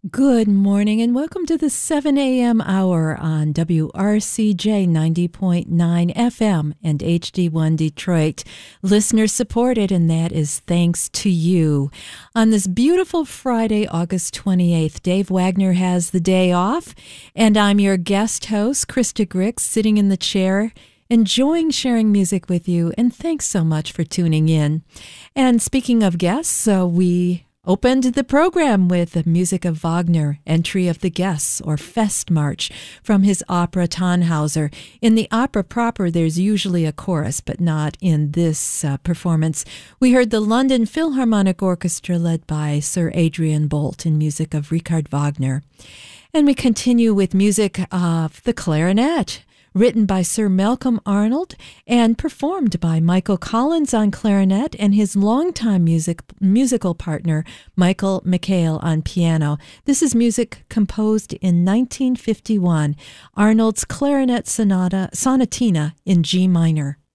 Good morning and welcome to the 7 a.m. hour on WRCJ 90.9 FM and HD1 Detroit. Listener supported, and that is thanks to you. On this beautiful Friday, August 28th, Dave Wagner has the day off, and I'm your guest host, Krista Grix, sitting in the chair, enjoying sharing music with you, and thanks so much for tuning in. And speaking of guests, we opened the program with the music of Wagner, entry of the Guests, or Festmarch, from his opera Tannhauser. In the opera proper, there's usually a chorus, but not in this performance. We heard the London Philharmonic Orchestra led by Sir Adrian Bolt in music of Richard Wagner. And we continue with music of the clarinet, written by Sir Malcolm Arnold and performed by Michael Collins on clarinet and his longtime musical partner, Michael McHale, on piano. This is music composed in 1951, Arnold's Clarinet Sonatina in G minor.